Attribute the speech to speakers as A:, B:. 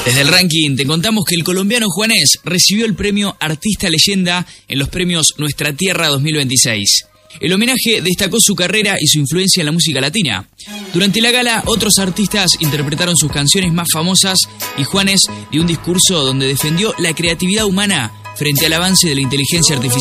A: Desde el ranking te contamos que el colombiano Juanes recibió el premio Artista Leyenda en los premios Nuestra Tierra 2026. El homenaje destacó su carrera y su influencia en la música latina. Durante la gala, otros artistas interpretaron sus canciones más famosas y Juanes dio un discurso donde defendió la creatividad humana frente al avance de la inteligencia artificial.